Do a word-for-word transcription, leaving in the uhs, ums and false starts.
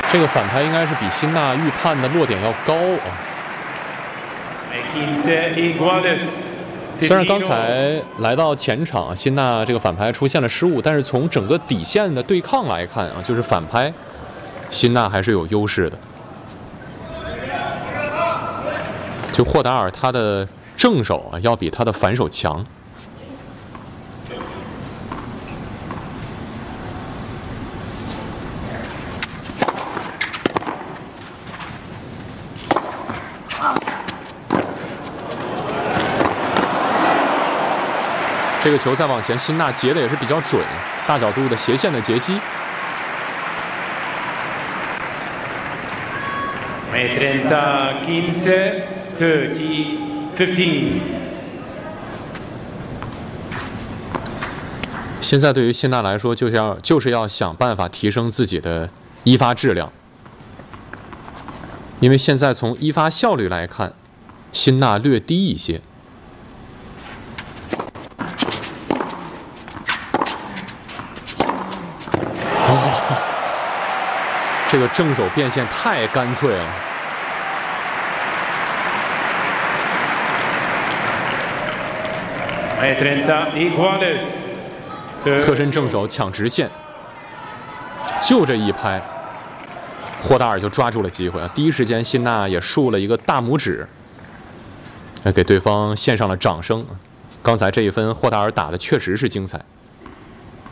这个反拍应该是比辛纳预判的落点要高啊。虽然刚才来到前场，辛纳这个反拍出现了失误，但是从整个底线的对抗来看啊，就是反拍，辛纳还是有优势的。就霍达尔他的正手啊，要比他的反手强。这个球再往前，辛纳截的也是比较准，大角度的斜线的截击。现在对于辛纳来说，就是要就是要想办法提升自己的一发质量，因为现在从一发效率来看，辛纳略低一些。这个正手变现太干脆了，侧身正手抢直线，就这一拍，霍达尔就抓住了机会啊！第一时间，辛纳也竖了一个大拇指，给对方献上了掌声。刚才这一分，霍达尔打的确实是精彩。